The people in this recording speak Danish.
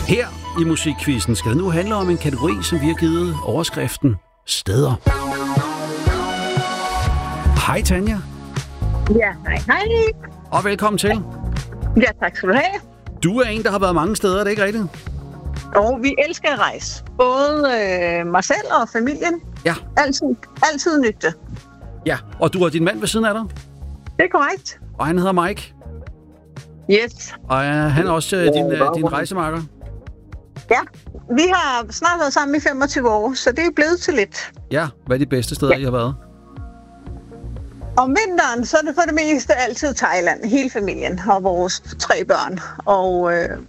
Her i Musikquizzen skal det nu handle om en kategori, som vi har givet overskriften Steder. Hej Tanja. Ja, hej. Og velkommen til. Ja, tak skal du have. Du er en, der har været mange steder, er det ikke rigtigt? Og vi elsker at rejse. Både mig selv og familien. Ja. Altid nytte. Ja, og du har din mand ved siden af dig? Det er korrekt. Og han hedder Mike? Yes. Og han er også din rejsemarker? Ja, vi har snart været sammen i 25 år, så det er blevet til lidt. Ja, hvad er de bedste steder, I har været? Om vinteren, så er det for det meste altid Thailand. Hele familien og vores 3 børn. Og